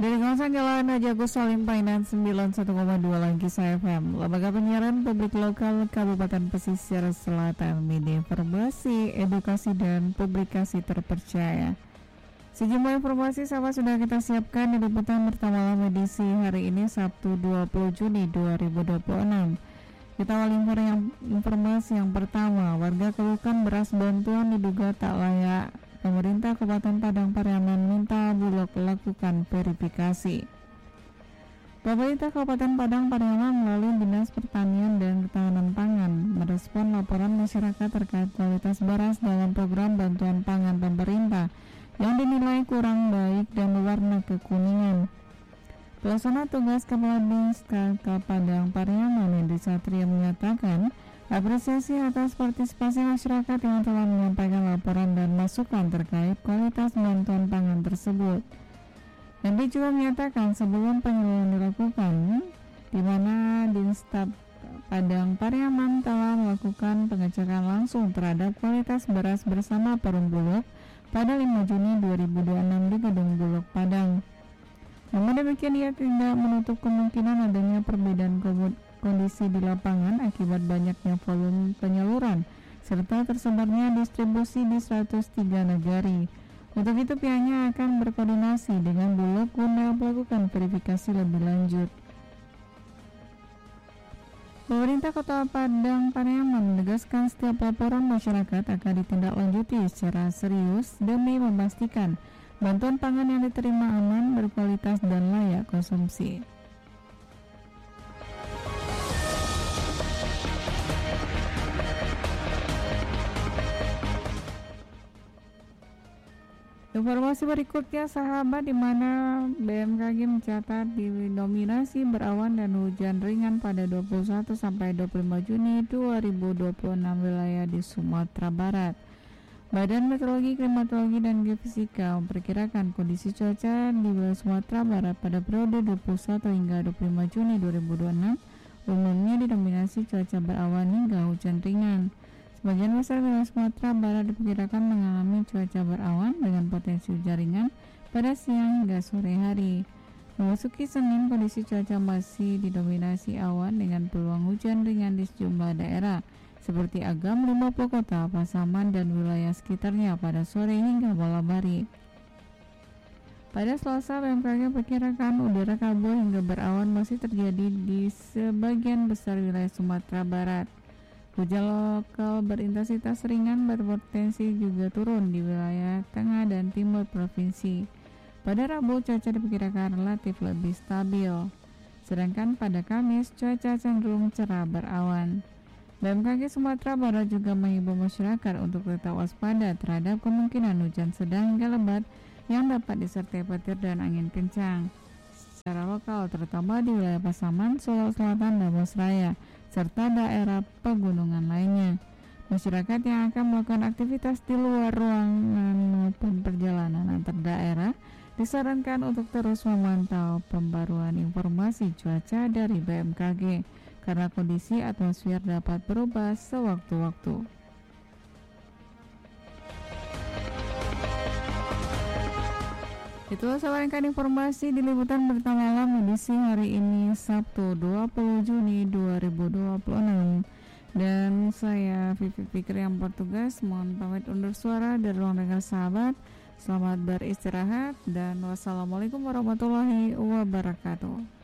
Dari kawasan Jalan Haji Agus Salim Painan 91,2 Langkis FM, Lembaga Penyiaran Publik Lokal Kabupaten Pesisir Selatan, media informasi, edukasi, dan publikasi terpercaya. Sejumlah informasi sahabat sudah kita siapkan di liputan pertama edisi hari ini Sabtu 20 Juni 2026. Kita awali informasi yang pertama. Warga keluhkan beras bantuan diduga tak layak. Pemerintah Kabupaten Padang Pariaman minta Bulog lakukan verifikasi. Pemerintah Kabupaten Padang Pariaman melalui Dinas Pertanian dan Ketahanan Pangan merespon laporan masyarakat terkait kualitas beras dalam program bantuan pangan pemerintah yang dinilai kurang baik dan berwarna kekuningan. Pelaksana tugas Kepala Dinas KK Padang Pariaman Hendri Satria menyatakan apresiasi atas partisipasi masyarakat yang telah menyampaikan laporan dan masukan terkait kualitas bantuan pangan tersebut. Hendri juga menyatakan sebelum penyaluran dilakukan, di mana Dinstab Padang Pariaman telah melakukan pengecekan langsung terhadap kualitas beras bersama Perum Bulog pada 5 Juni 2026 di Gedung Bulog Padang. Namun demikian, ia tidak menutup kemungkinan adanya perbedaan kondisi di lapangan akibat banyaknya volume penyaluran serta tersebarnya distribusi di 103 negari. Untuk itu pihaknya akan berkoordinasi dengan Bulog guna melakukan verifikasi lebih lanjut. Pemerintah Kota Padang Pariaman menegaskan setiap laporan masyarakat akan ditindaklanjuti secara serius demi memastikan bantuan pangan yang diterima aman, berkualitas, dan layak konsumsi. Informasi berikutnya sahabat, di mana BMKG mencatat didominasi berawan dan hujan ringan pada 21 sampai 25 Juni 2026 wilayah di Sumatera Barat. Badan Meteorologi, Klimatologi, dan Geofisika memperkirakan kondisi cuaca di wilayah Sumatera Barat pada periode 21 hingga 25 Juni 2026 umumnya didominasi cuaca berawan hingga hujan ringan. Sebagian besar wilayah Sumatera Barat diperkirakan mengalami cuaca berawan dengan potensi hujan ringan pada siang hingga sore hari. Memasuki Senin, kondisi cuaca masih didominasi awan dengan peluang hujan ringan di sejumlah daerah seperti Agam, 50 Kota, Pasaman, dan wilayah sekitarnya pada sore hingga malam hari. Pada Selasa, BMKG perkirakan udara kabut hingga berawan masih terjadi di sebagian besar wilayah Sumatera Barat. Hujan lokal berintensitas ringan berpotensi juga turun di wilayah tengah dan timur provinsi. Pada Rabu, cuaca diperkirakan relatif lebih stabil. Sedangkan pada Kamis, cuaca cenderung cerah berawan. BMKG Sumatera Barat juga menghimbau masyarakat untuk tetap waspada terhadap kemungkinan hujan sedang hingga lebat yang dapat disertai petir dan angin kencang secara lokal, terutama di wilayah Pasaman, Solo Selatan, dan Basraya, serta daerah pegunungan lainnya. Masyarakat yang akan melakukan aktivitas di luar ruangan maupun perjalanan antar daerah disarankan untuk terus memantau pembaruan informasi cuaca dari BMKG karena kondisi atmosfer dapat berubah sewaktu-waktu. Itulah sampaikan informasi di liputan pertama malam edisi hari ini Sabtu 20 Juni 2026. Dan saya Vivi Fikri yang bertugas mohon pamit undur suara dari ruang dengar sahabat. Selamat beristirahat dan wassalamualaikum warahmatullahi wabarakatuh.